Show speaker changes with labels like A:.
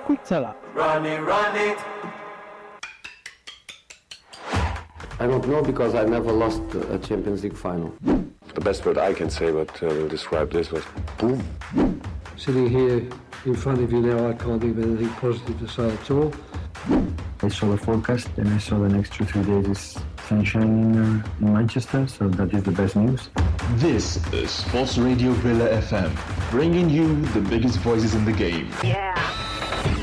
A: quick teller.
B: Run it.
C: I don't know because I never lost a Champions League final.
D: The best word I can say but will describe this was boom.
E: Sitting here in front of you now, I can't think of anything positive to say at all.
F: I saw the forecast and I saw the next 2-3 days is sunshine in Manchester, so that is the best news.
G: This is Sports Radio Villa FM, bringing you the biggest voices in the game.
H: Yeah.